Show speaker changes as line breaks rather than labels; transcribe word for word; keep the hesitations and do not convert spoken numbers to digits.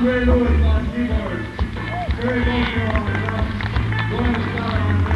Andre Lewis on keyboard. Terry Bossier on drums. Glenn Scott on